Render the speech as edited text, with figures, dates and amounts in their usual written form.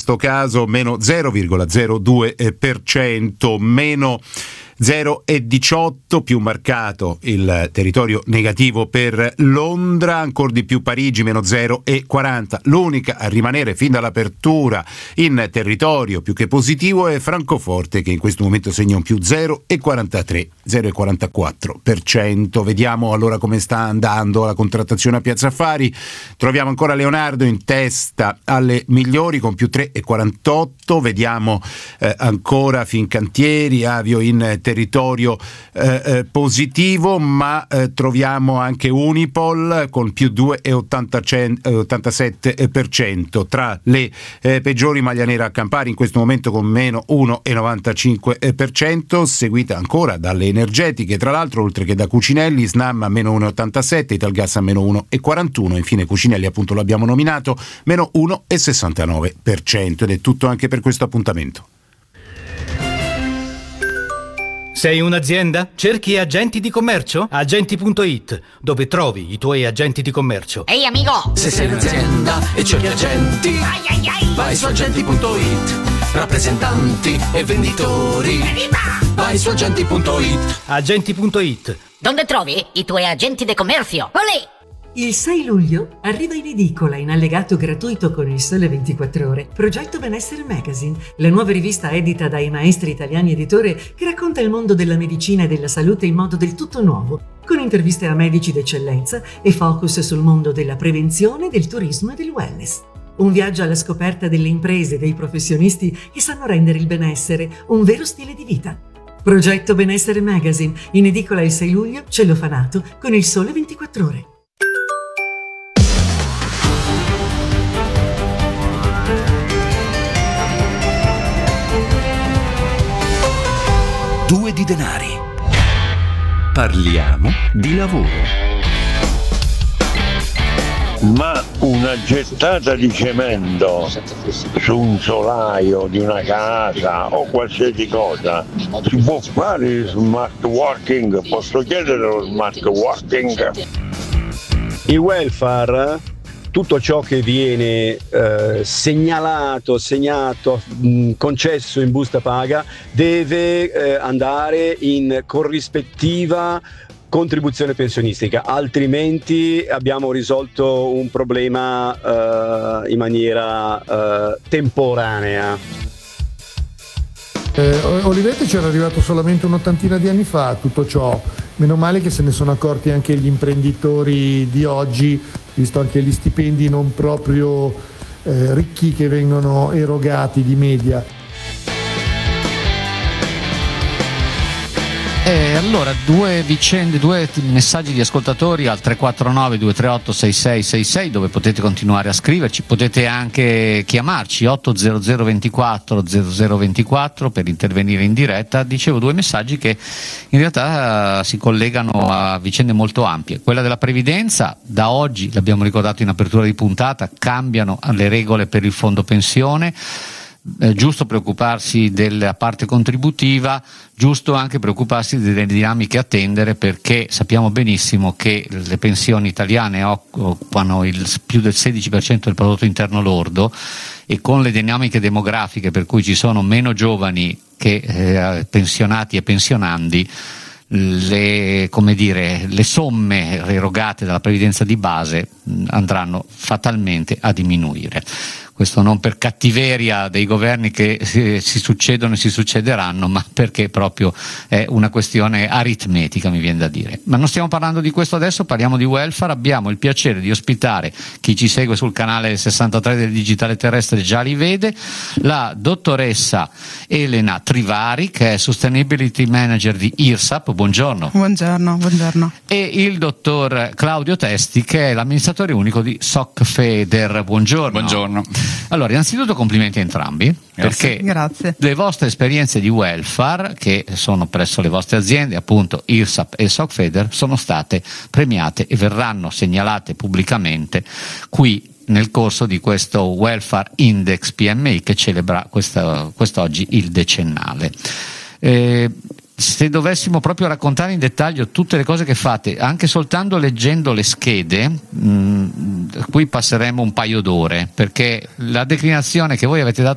questo caso meno 0,02%, meno 0,18, più marcato il territorio negativo per Londra, ancora di più Parigi meno 0,40. L'unica a rimanere fin dall'apertura in territorio più che positivo è Francoforte, che in questo momento segna un più 0,43, 0,44%. Vediamo allora come sta andando la contrattazione a Piazza Affari. Troviamo ancora Leonardo in testa alle migliori con più 3,48. Vediamo ancora Fincantieri, Avio in territorio positivo, ma troviamo anche Unipol con più 2,87%. Tra le peggiori Maglia Nera Campari in questo momento con meno 1,95%, seguita ancora dalle energetiche, tra l'altro, oltre che da Cucinelli, Snam a meno 1,87%, Italgas a meno 1,41%, infine Cucinelli, appunto l'abbiamo nominato, meno 1,69%. Ed è tutto anche per questo appuntamento. Sei un'azienda? Cerchi agenti di commercio? Agenti.it, dove trovi i tuoi agenti di commercio. Ehi amico! Se sei un'azienda e cerchi agenti, vai su agenti.it. Rappresentanti e venditori, vai su agenti.it. Agenti.it. Dove trovi i tuoi agenti di commercio? Olè! Il 6 luglio arriva in edicola, in allegato gratuito con Il Sole 24 Ore, Progetto Benessere Magazine, la nuova rivista edita dai maestri italiani editori che racconta il mondo della medicina e della salute in modo del tutto nuovo, con interviste a medici d'eccellenza e focus sul mondo della prevenzione, del turismo e del wellness. Un viaggio alla scoperta delle imprese e dei professionisti che sanno rendere il benessere un vero stile di vita. Progetto Benessere Magazine, in edicola il 6 luglio, cellofanato con Il Sole 24 Ore. Due di denari. Parliamo di lavoro. Ma una gettata di cemento su un solaio di una casa o qualsiasi cosa si può fare smart working? Posso chiedere lo smart working? Il welfare, tutto ciò che viene segnato, concesso in busta paga, deve andare in corrispettiva contribuzione pensionistica, altrimenti abbiamo risolto un problema in maniera temporanea. Olivetti c'era arrivato solamente un'ottantina di anni fa a tutto ciò, meno male che se ne sono accorti anche gli imprenditori di oggi, visto anche gli stipendi non proprio ricchi che vengono erogati di media. Allora, due messaggi di ascoltatori al 349 238 6666, dove potete continuare a scriverci, potete anche chiamarci 800 24 0024 per intervenire in diretta. Dicevo, due messaggi che in realtà si collegano a vicende molto ampie. Quella della previdenza, da oggi, l'abbiamo ricordato in apertura di puntata, cambiano le regole per il fondo pensione. Giusto preoccuparsi della parte contributiva, giusto anche preoccuparsi delle dinamiche a attendere, perché sappiamo benissimo che le pensioni italiane occupano più del 16% del prodotto interno lordo, e con le dinamiche demografiche per cui ci sono meno giovani che pensionati e pensionandi, le somme erogate dalla previdenza di base andranno fatalmente a diminuire. Questo non per cattiveria dei governi che si succedono e si succederanno, ma perché proprio è una questione aritmetica, mi viene da dire. Ma non stiamo parlando di questo adesso, parliamo di welfare. Abbiamo il piacere di ospitare, chi ci segue sul canale 63 del Digitale Terrestre già li vede, la dottoressa Elena Trivari, che è Sustainability Manager di IRSAP. Buongiorno. Buongiorno. E il dottor Claudio Testi, che è l'amministratore unico di SocFeder. Buongiorno. Allora, innanzitutto complimenti a entrambi, perché le vostre esperienze di welfare, che sono presso le vostre aziende, appunto IRSAP e SocFeder, sono state premiate e verranno segnalate pubblicamente qui nel corso di questo Welfare Index PMI che celebra quest'oggi il decennale. Se dovessimo proprio raccontare in dettaglio tutte le cose che fate, anche soltanto leggendo le schede, qui passeremo un paio d'ore, perché la declinazione che voi avete dato